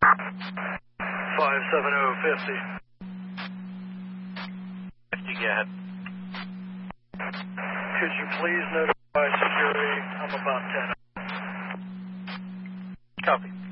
57050. 50, go ahead. Could you please notify security? I'm about 10. Copy.